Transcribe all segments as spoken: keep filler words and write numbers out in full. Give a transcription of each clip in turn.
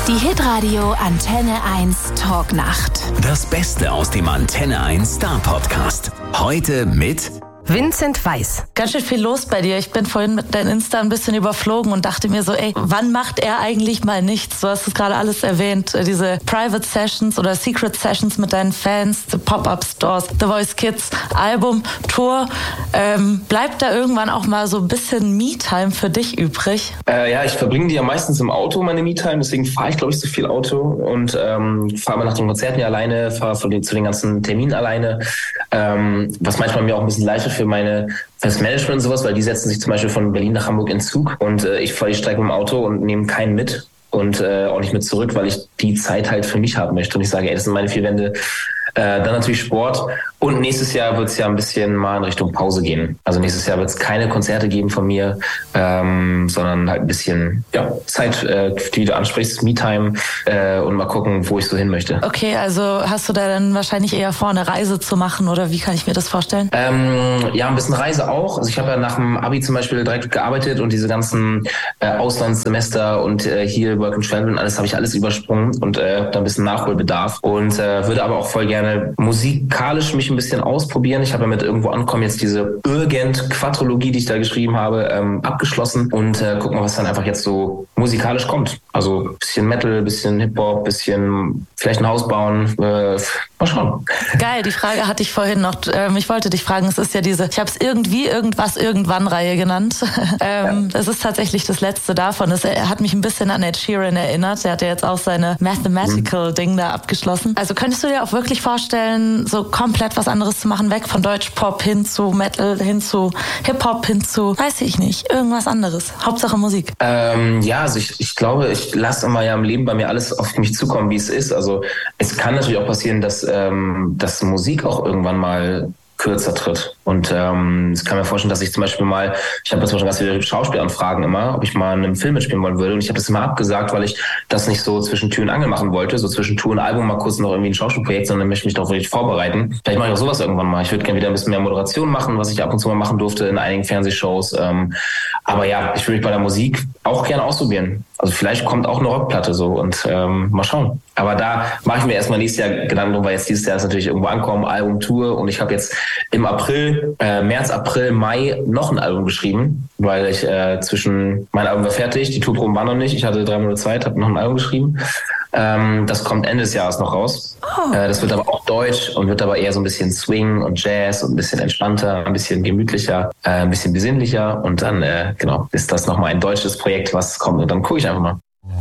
Die Hitradio Antenne eins Talknacht. Das Beste aus dem Antenne eins Star Podcast. Heute mit Vincent Weiss. Ganz schön viel los bei dir. Ich bin vorhin mit deinem Insta ein bisschen überflogen und dachte mir so, ey, wann macht er eigentlich mal nichts? Du hast es gerade alles erwähnt. Diese Private Sessions oder Secret Sessions mit deinen Fans, die Pop-Up Stores, The Voice Kids, Album, Tour. Ähm, bleibt da irgendwann auch mal so ein bisschen Me-Time für dich übrig? Äh, ja, ich verbringe die ja meistens im Auto, meine Me-Time. Deswegen fahre ich, glaube ich, so viel Auto und ähm, fahre mal nach den Konzerten ja alleine, fahre zu den ganzen Terminen alleine. Ähm, was manchmal mir auch ein bisschen leichter für meine fürs Management und sowas, weil die setzen sich zum Beispiel von Berlin nach Hamburg in Zug und äh, ich fahre die Strecke mit dem Auto und nehme keinen mit und äh, auch nicht mit zurück, weil ich die Zeit halt für mich haben möchte und ich sage, ey, das sind meine vier Wände. Äh, dann natürlich Sport und nächstes Jahr wird es ja ein bisschen mal in Richtung Pause gehen. Also nächstes Jahr wird es keine Konzerte geben von mir, ähm, sondern halt ein bisschen ja, Zeit, äh, die du ansprichst, Me-Time äh, und mal gucken, wo ich so hin möchte. Okay, also hast du da dann wahrscheinlich eher vor, eine Reise zu machen oder wie kann ich mir das vorstellen? Ähm, ja, ein bisschen Reise auch. Also ich habe ja nach dem Abi zum Beispiel direkt gearbeitet und diese ganzen äh, Auslandssemester und äh, hier Work and Travel und alles habe ich alles übersprungen und äh, habe da ein bisschen Nachholbedarf und äh, würde aber auch voll gerne musikalisch mich ein bisschen ausprobieren. Ich habe ja mit Irgendwo ankommen jetzt diese Irgend-Quadrologie, die ich da geschrieben habe, ähm, abgeschlossen und äh, gucken mal, was dann einfach jetzt so musikalisch kommt. Also ein bisschen Metal, ein bisschen Hip-Hop, ein bisschen vielleicht ein Haus bauen. Äh, mal schauen. Geil, die Frage hatte ich vorhin noch. Ähm, ich wollte dich fragen, es ist ja diese, ich habe es irgendwie, irgendwas, irgendwann Reihe genannt. ähm, ja. Es ist tatsächlich das letzte davon. Es hat mich ein bisschen an Ed Sheeran erinnert. Der hat ja jetzt auch seine Mathematical-Ding mhm. da abgeschlossen. Also könntest du dir auch wirklich vorstellen, so komplett was anderes zu machen, weg von Deutsch-Pop hin zu Metal, hin zu Hip-Hop, hin zu, weiß ich nicht, irgendwas anderes. Hauptsache Musik. Ähm, ja, also ich, ich glaube, ich lasse immer ja im Leben bei mir alles auf mich zukommen, wie es ist. Also es kann natürlich auch passieren, dass, ähm, dass Musik auch irgendwann mal kürzer tritt. Und ähm, ich kann mir vorstellen, dass ich zum Beispiel mal, ich habe zum Beispiel ganz viele Schauspielanfragen immer, ob ich mal in einem Film mitspielen wollen würde. Und ich habe das immer abgesagt, weil ich das nicht so zwischen Tür und Angel machen wollte, so zwischen Tour und Album mal kurz noch irgendwie ein Schauspielprojekt, sondern möchte mich doch wirklich vorbereiten. Vielleicht mache ich auch sowas irgendwann mal. Ich würde gerne wieder ein bisschen mehr Moderation machen, was ich ab und zu mal machen durfte in einigen Fernsehshows. Ähm, aber ja, ich würde mich bei der Musik auch gerne ausprobieren. Also vielleicht kommt auch eine Rockplatte so und ähm, mal schauen. Aber da mache ich mir erstmal nächstes Jahr Gedanken, weil jetzt dieses Jahr ist natürlich irgendwo ankommen, Album, Tour und ich habe jetzt im April, äh, März, April, Mai noch ein Album geschrieben, weil ich äh, zwischen, mein Album war fertig, die Tourproben waren noch nicht, ich hatte drei Monate Zeit, habe noch ein Album geschrieben. Ähm, das kommt Ende des Jahres noch raus. Oh. Äh, das wird aber auch deutsch und wird aber eher so ein bisschen Swing und Jazz und ein bisschen entspannter, ein bisschen gemütlicher, äh, ein bisschen besinnlicher und dann, äh, genau, ist das nochmal ein deutsches Projekt, was kommt und dann gucke ich einfach mal.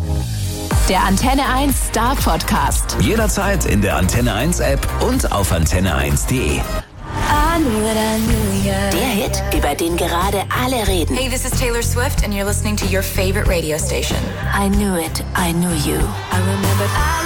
Der Antenne eins Star Podcast. Jederzeit in der Antenne eins App und auf antenne eins punkt de. Der Hit, über den gerade alle reden. Hey, this is Taylor Swift and you're listening to your favorite radio station. I knew it, I knew you. I remember I